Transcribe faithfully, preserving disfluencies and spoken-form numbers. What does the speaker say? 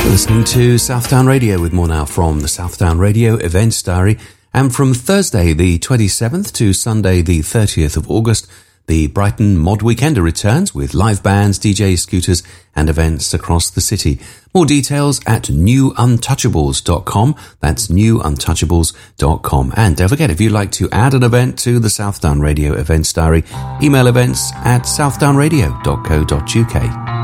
Listening to Southdown Radio with more now from the Southdown Radio Events Diary. And from Thursday the twenty-seventh to Sunday the thirtieth of August, the Brighton Mod Weekender returns with live bands, D Js, scooters and events across the city. More details at new untouchables dot com. That's new untouchables dot com. And don't forget, if you'd like to add an event to the Southdown Radio Events Diary, email events at southdown radio dot co dot uk.